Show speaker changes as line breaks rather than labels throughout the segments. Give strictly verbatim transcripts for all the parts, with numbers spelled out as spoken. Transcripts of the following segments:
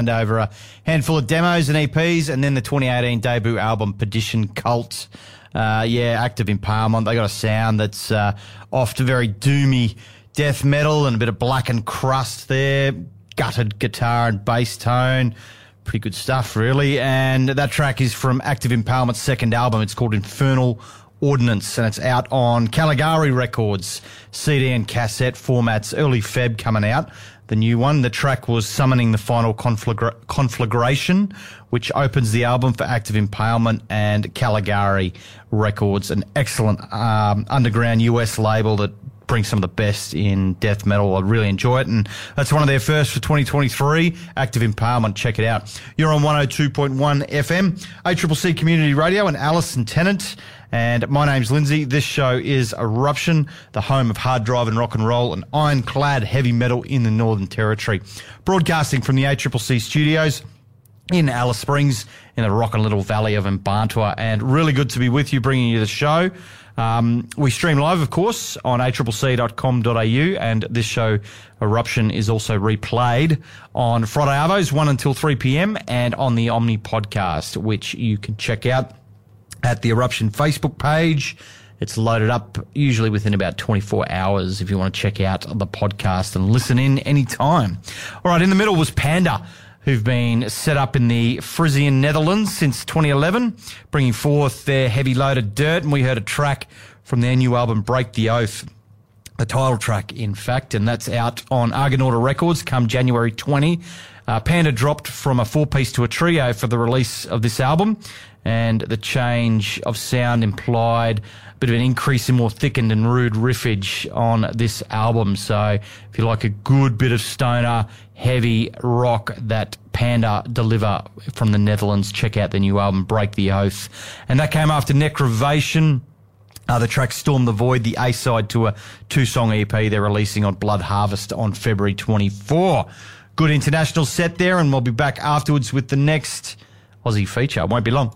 over a handful of demos and E Ps, and then the twenty eighteen debut album Perdition Cult. Uh, yeah, Active Impalement. They got a sound that's uh, off to very doomy death metal and a bit of Blackened Crust there, gutted guitar and bass tone. Pretty good stuff, really. And that track is from Active Impalement's second album. It's called Infernal Ordinance, and it's out on Caligari Records, C D and cassette formats, early Feb coming out. The new one. The track was Summoning the Final Conflagra- Conflagration, which opens the album for Active Impalement and Caligari Records, an excellent um, underground U S label that brings some of the best in death metal. I really enjoy it, and that's one of their first for twenty twenty-three, Active Impalement. Check it out. You're on one oh two point one F M, A C C C Community Radio, and Alison Tennant. And my name's Lindsay. This show is Eruption, the home of hard drive and rock and roll and ironclad heavy metal in the Northern Territory. Broadcasting from the A C C C studios in Alice Springs in the Rockin' Little Valley of Mbantua. And really good to be with you, bringing you the show. Um, we stream live, of course, on a c c c dot com dot a u, and this show, Eruption, is also replayed on Friday Arvos, one until three p.m, and on the Omni podcast, which you can check out at the Eruption Facebook page. It's loaded up usually within about twenty-four hours if you want to check out the podcast and listen in anytime. All right, in the middle was Panda, who've been set up in the Frisian Netherlands since twenty eleven, bringing forth their heavy-loaded dirt, and we heard a track from their new album, Break the Oath, the title track, in fact, and that's out on Argonauta Records come January twentieth. Uh, Panda dropped from a four-piece to a trio for the release of this album, and the change of sound implied a bit of an increase in more thickened and rude riffage on this album. So if you like a good bit of stoner, heavy rock that Panda deliver from the Netherlands, check out the new album, Break the Oath. And that came after Necrovation. Uh, the track Storm the Void, the A-side to a two-song E P they're releasing on Blood Harvest on February twenty-fourth. Good international set there, and we'll be back afterwards with the next Aussie feature. It won't be long.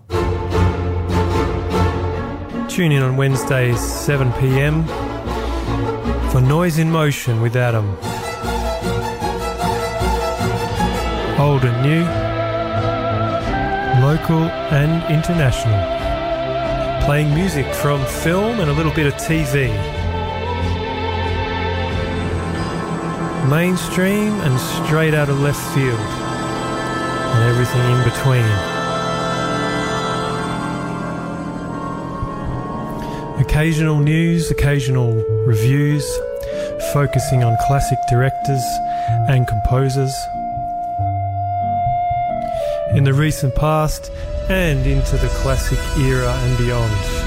Tune in on Wednesdays, seven p.m. for Noise in Motion with Adam. Old and new, local and international. Playing music from film and a little bit of T V. Mainstream and straight out of left field. And everything in between. Occasional news, occasional reviews, focusing on classic directors and composers in the recent past and into the classic era and beyond.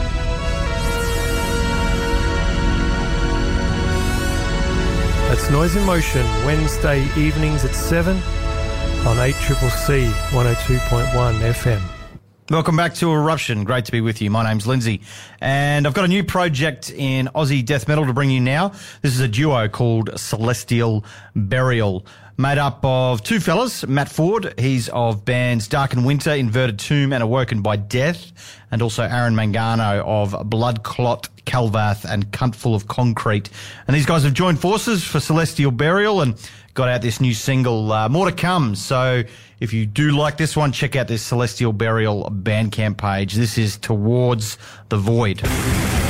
That's Noise in Motion, Wednesday evenings at seven on A C C C one oh two point one F M.
Welcome back to Eruption. Great to be with you. My name's Lindsay, and I've got a new project in Aussie death metal to bring you now. This is a duo called Celestial Burial, made up of two fellas, Matt Ford, he's of bands Dark and Winter, Inverted Tomb and Awoken by Death, and also Aaron Mangano of Blood Clot, Calvath and Cunt Full of Concrete. And these guys have joined forces for Celestial Burial and got out this new single, uh, more to come. So if you do like this one, check out this Celestial Burial Bandcamp page. This is Towards the Void.